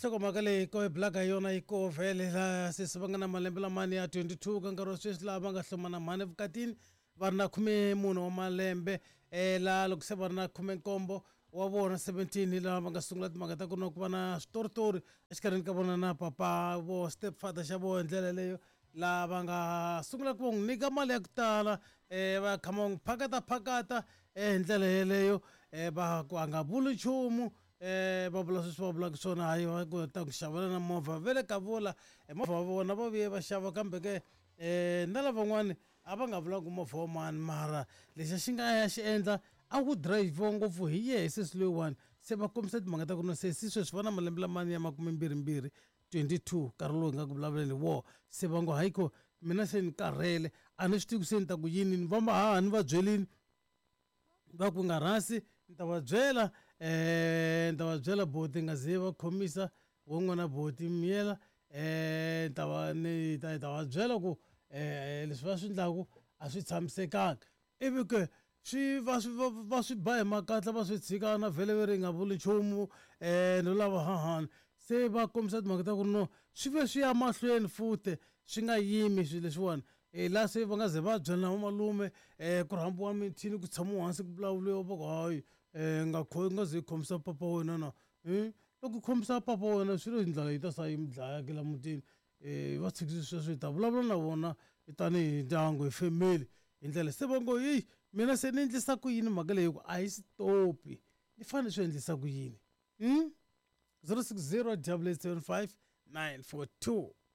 nhlokomhaka leyi ko blaga yona iko vele la sisibanga na malembe lamani ya 22 ka nkarhi wa sweswi laha va nga hlomana mhani evukatini va ri na 14 wa malembe la loko se va ri na 17 wa vona 17 laha va nga sungula timhaka ta ku na ku va na switoritori exikarhini ka vona na papa vo stepfather xa vo hi ndlela leyo laha va nga sungula ku va n'wi nyika mali ya ku tala va khama va n'wi phakata hi ndlela yeleyo va ku a nga vuli nchumu va vula sweswi va vulaka swona hayi va kota ku xavela na movha vele ka vula movha wa vona va vuye va xava kambe ke na lavan'wani a va nga vulanga movha wa mani mara lexi xi nga ya xi endla a ku drive ngopfu hi yehe sesi loyiwani se va kombisa timhaka ta ku na sesi sweswi va na malembe lamani ya 22 22 nkarhi lowu hi nga ku vulavuleni wo se va ngo hayiko mina se ni karhele a ni swi tivi se ni ta ku yini ni vamba haha ni va byelini va ku nga rhasi ni ta va byela boti nga ze va khomisa won'wana boti miyela ni ta va byela ku leswi va swi endlaku a swi tshamisekanga ivi ke va swi ba hi makatla va swi tshika na vhele veri nga vuli nchumu no lava hahani se va kombisa timhaka ta ku no swi ve swi ya mahlweni futhi swi nga yimi swilo leswiwani laha se va nga ze va byela na vamalume ku rhambiwa mithini ku tshamiwa hansi ku vulavuliwa va ku hayi nga ze khomisa papa wena na loko khomisa papa wena swilo hi ndlela yi ta sa yi mi dlaya ke la mutini va tshikisi sweswo hi ta vulavula na vona tanihi ndyangu hi family hi ndlela se va ngo heyi mina se ni endlisa ku yini mhaka leyi ku a yi stop-i ni fanele swi endlisa ku yini 060 875 942